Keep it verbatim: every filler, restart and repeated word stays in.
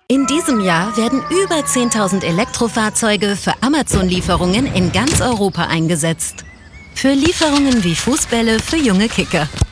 In diesem Jahr werden über zehntausend Elektrofahrzeuge für Amazon-Lieferungen in ganz Europa eingesetzt. Für Lieferungen wie Fußbälle für junge Kicker.